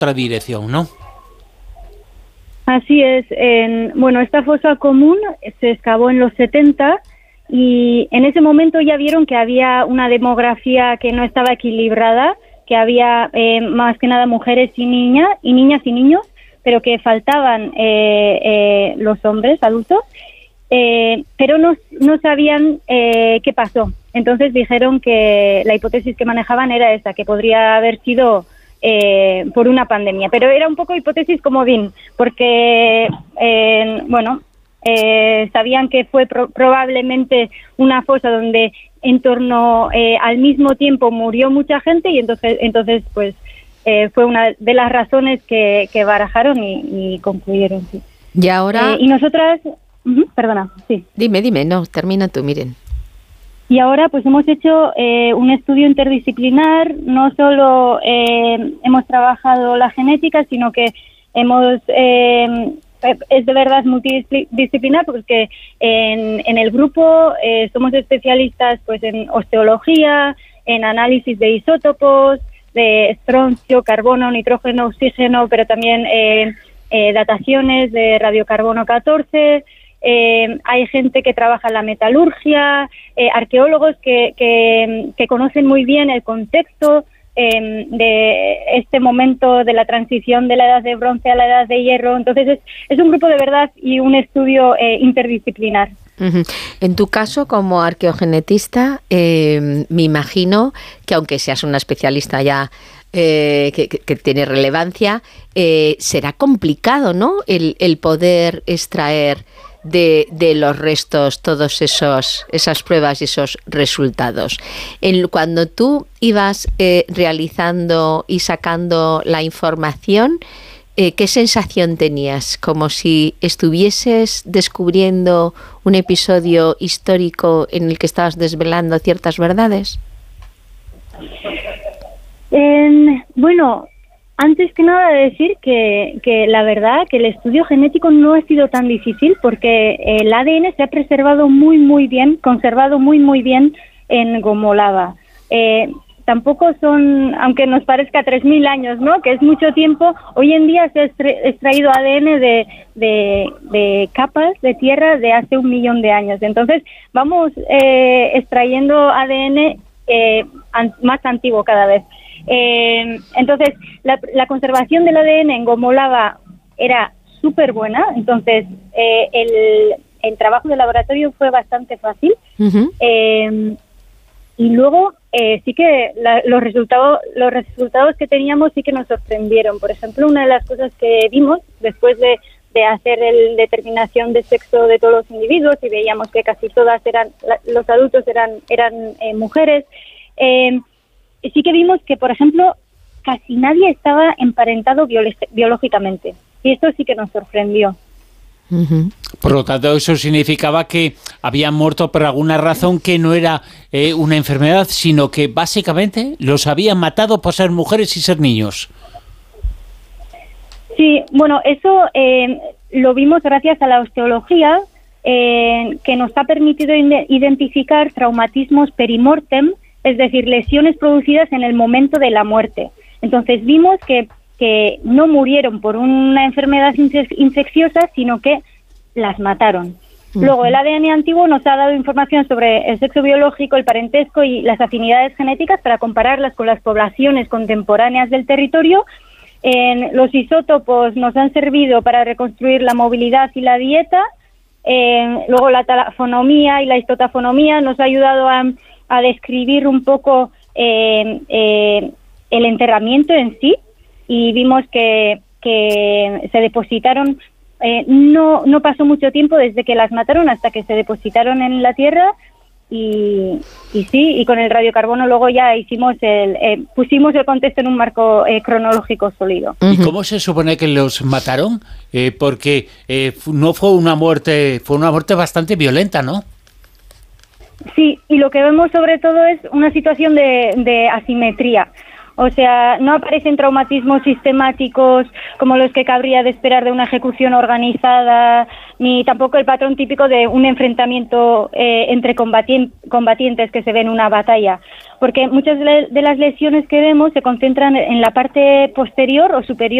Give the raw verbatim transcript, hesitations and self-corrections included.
otra dirección, ¿no? Así es. En, bueno, esta fosa común se excavó en los setenta y en ese momento ya vieron que había una demografía que no estaba equilibrada, que había eh, más que nada mujeres y niñas, y niñas y niños, pero que faltaban eh, eh, los hombres adultos, eh, pero no, no sabían eh, qué pasó. Entonces dijeron que la hipótesis que manejaban era esa, que podría haber sido eh, por una pandemia, pero era un poco hipótesis comodín, porque, eh, bueno, eh, sabían que fue pro- probablemente una fosa donde en torno eh, al mismo tiempo murió mucha gente y entonces, entonces pues, Eh, fue una de las razones que, que barajaron y, y concluyeron, sí. Y ahora... Eh, y nosotras... Uh-huh, perdona, sí. Dime, dime, no, termina tú, Miren. Y ahora pues hemos hecho eh, un estudio interdisciplinar, no solo eh, hemos trabajado la genética, sino que hemos... Eh, es de verdad multidisciplinar porque en, en el grupo eh, somos especialistas pues en osteología, en análisis de isótopos, de estroncio, carbono, nitrógeno, oxígeno, pero también eh, eh, dataciones de radiocarbono catorce. Eh, hay gente que trabaja en la metalurgia, eh, arqueólogos que, que, que conocen muy bien el contexto eh, de este momento de la transición de la edad de bronce a la edad de hierro. Entonces es, es un grupo de verdad y un estudio eh, interdisciplinar. Uh-huh. En tu caso, como arqueogenetista, eh, me imagino que aunque seas una especialista ya eh, que, que, que tiene relevancia, eh, será complicado, ¿no? El, el poder extraer de, de los restos todos esos esas pruebas y esos resultados. En, cuando tú ibas eh, realizando y sacando la información, Eh, ¿qué sensación tenías? ¿Como si estuvieses descubriendo un episodio histórico en el que estabas desvelando ciertas verdades? Eh, bueno, antes que nada decir que, que la verdad que el estudio genético no ha sido tan difícil porque el A D N se ha preservado muy muy bien, conservado muy muy bien en Gomolava. Eh, Tampoco son, aunque nos parezca tres mil años, ¿no? Que es mucho tiempo. Hoy en día se ha extraído A D N de, de, de capas de tierra de hace un millón de años. Entonces, vamos eh, extrayendo A D N eh, an, más antiguo cada vez. Eh, entonces, la, la conservación del A D N en Gomolava era súper buena. Entonces, eh, el, el trabajo de laboratorio fue bastante fácil. Uh-huh. Eh, y luego... Eh, sí que la, los resultados los resultados que teníamos sí que nos sorprendieron. Por ejemplo, una de las cosas que vimos después de, de hacer la determinación de sexo de todos los individuos y veíamos que casi todas eran, la, los adultos eran eran eh, mujeres, eh, sí que vimos que, por ejemplo, casi nadie estaba emparentado biolo- biológicamente y esto sí que nos sorprendió. Uh-huh. Por lo tanto, eso significaba que habían muerto por alguna razón que no era eh, una enfermedad, sino que básicamente los habían matado por ser mujeres y ser niños. Sí, bueno, eso eh, lo vimos gracias a la osteología, eh, que nos ha permitido in- identificar traumatismos perimortem, es decir, lesiones producidas en el momento de la muerte. Entonces vimos que que no murieron por una enfermedad infe- infecciosa, sino que las mataron. Uh-huh. Luego, el A D N antiguo nos ha dado información sobre el sexo biológico, el parentesco y las afinidades genéticas para compararlas con las poblaciones contemporáneas del territorio. Eh, los isótopos nos han servido para reconstruir la movilidad y la dieta. Eh, luego, la tafonomía y la histotafonomía nos ha ayudado a, a describir un poco eh, eh, el enterramiento en sí. Y vimos que, que se depositaron, eh, no no pasó mucho tiempo desde que las mataron hasta que se depositaron en la tierra y, y sí, y con el radiocarbono luego ya hicimos el eh, pusimos el contexto en un marco eh, cronológico sólido. ¿Y cómo se supone que los mataron? Eh, porque eh, no fue una muerte, fue una muerte bastante violenta, ¿no? Sí, y lo que vemos sobre todo es una situación de, de asimetría. O sea, no aparecen traumatismos sistemáticos como los que cabría de esperar de una ejecución organizada, ni tampoco el patrón típico de un enfrentamiento eh, entre combatien- combatientes que se ve en una batalla. Porque muchas de las lesiones que vemos se concentran en la parte posterior o superior